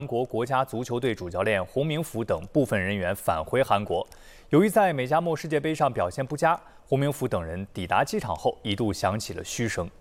韩国国家足球队主教练洪明甫等部分人员返回韩国。由于在美加墨世界杯上表现不佳，洪明甫等人抵达机场后一度响起了嘘声。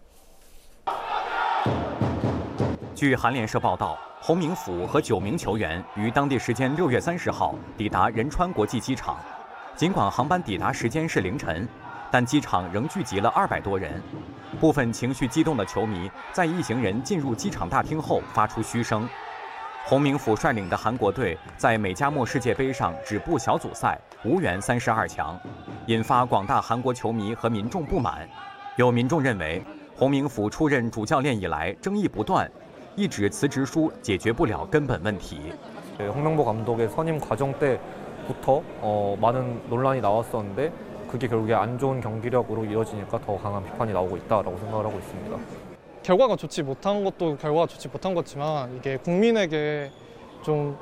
据韩联社报道，洪明甫和9名球员于当地时间6月30号抵达仁川国际机场。尽管航班抵达时间是凌晨，但机场仍聚集了200多人。部分情绪激动的球迷在一行人进入机场大厅后发出嘘声。洪明甫率领的韩国队在美加墨世界杯上止步小组赛，无缘32强，引发广大韩国球迷和民众不满。有民众认为，洪明甫出任主教练以来争议不断，一纸辞职书解决不了根本问题。 홍명보 감독의 선임 과정 때부터 많은 논란이 나왔었는데 그게 결국에 안 좋은 경기력으로 이어지니까 더 강한 비판이 나오고 있다라고 생각을 하고 있습니다. 결과가 좋지 못한 것도 결과가 좋지 못한 거지만 이게 국민에게 좀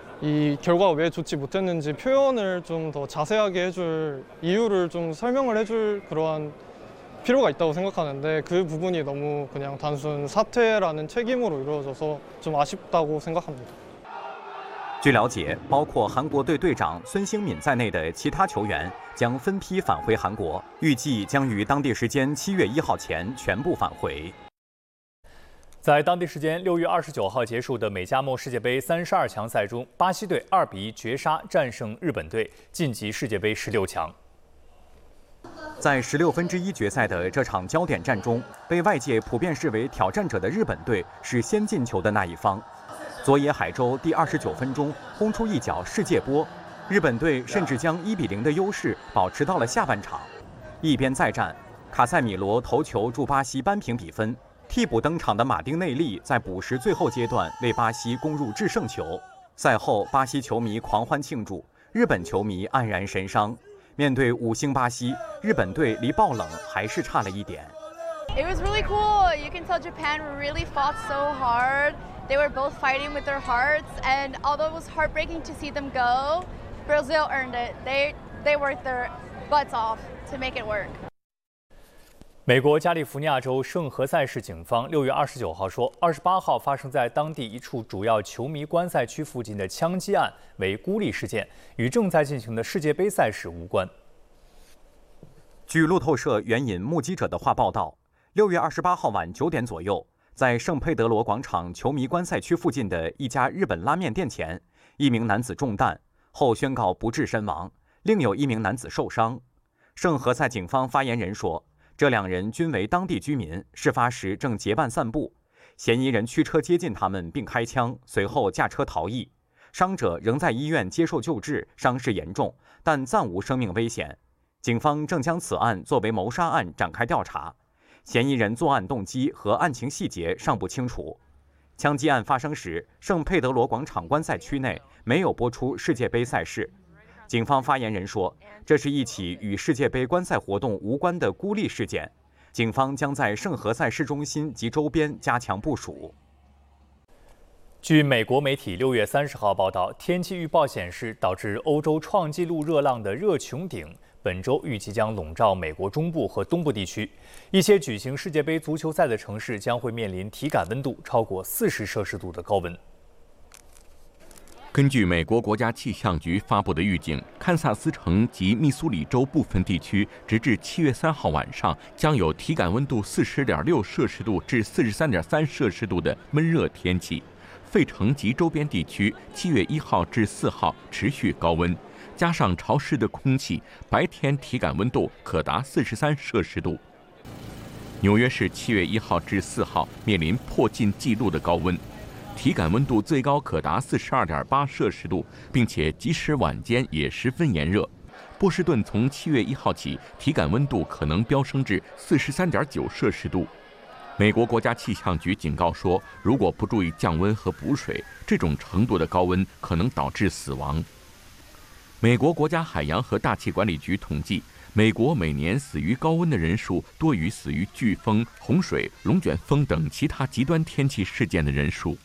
이 결과가 왜 좋지 못했는지 표현을 좀 더 자세하게 해줄 이유를 좀 설명을 해줄 그러한 필요가 있다고 생각하는데 그 부분이 너무 그냥 단순 사퇴라는 책임으로 이루어져서 좀 아쉽다고 생각합니다. 据了解，包括韩国队队长孙兴敏在内的其他球员将分批返回韩国，预计将于当地时间7月1号前全部返回。 在当地时间6月29号结束的美加墨世界杯32强赛中，巴西队2比1绝杀战胜日本队，晋级世界杯16强。 在1/16决赛的这场焦点战中，被外界普遍视为挑战者的日本队是先进球的那一方。佐野海洲第29分钟轰出一脚世界波，日本队甚至将1比0的优势保持到了下半场。一边再战，卡塞米罗头球助巴西扳平比分。替补登场的马丁内利在补时最后阶段为巴西攻入制胜球。赛后，巴西球迷狂欢庆祝，日本球迷黯然神伤。面对5星巴西，日本队离爆冷还是差了一点。 It was really cool. You can tell Japan really fought so hard. They were both fighting with their hearts, and although it was heartbreaking to see them go, Brazil earned it. They worked their butts off to make it work. 美国加利福尼亚州圣何塞市警方6月29号说，28号发生在当地一处主要球迷观赛区附近的枪击案为孤立事件，与正在进行的世界杯赛事无关。 据路透社援引目击者的话报道，6月28号晚9点左右，在圣佩德罗广场球迷观赛区附近的一家日本拉面店前，一名男子中弹后宣告不治身亡，另有1名男子受伤。圣何塞警方发言人说，这2人均为当地居民，事发时正结伴散步，嫌疑人驱车接近他们并开枪，随后驾车逃逸。伤者仍在医院接受救治，伤势严重，但暂无生命危险。警方正将此案作为谋杀案展开调查，嫌疑人作案动机和案情细节尚不清楚。枪击案发生时，圣佩德罗广场观赛区内没有播出世界杯赛事。警方发言人说，这是一起与世界杯观赛活动无关的孤立事件，警方将在圣何塞市中心及周边加强部署。 据美国媒体6月30号报道，天气预报显示，导致欧洲创纪录热浪的热穹顶本周预计将笼罩美国中部和东部地区，一些举行世界杯足球赛的城市将会面临体感温度超过40摄氏度的高温。 根据美国国家气象局发布的预警，堪萨斯城及密苏里州部分地区直至7月3号晚上将有体感温度40.6摄氏度至43.3摄氏度的闷热天气。费城及周边地区7月1号至4号持续高温，加上潮湿的空气，白天体感温度可达43摄氏度。纽约市7月1号至4号面临破纪录的高温。体感温度最高可达42.8摄氏度，并且即使晚间也十分炎热。波士顿从7月1号起，体感温度可能飙升至43.9摄氏度。美国国家气象局警告说，如果不注意降温和补水，这种程度的高温可能导致死亡。美国国家海洋和大气管理局统计，美国每年死于高温的人数多于死于飓风、洪水、龙卷风等其他极端天气事件的人数。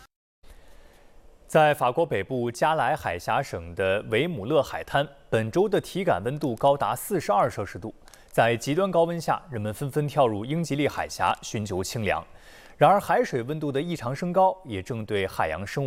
在法国北部加莱海峡省的维姆勒海滩，本周的体感温度高达42摄氏度。在极端高温下，人们纷纷跳入英吉利海峡寻求清凉。 然而，海水温度的异常升高也正对海洋生物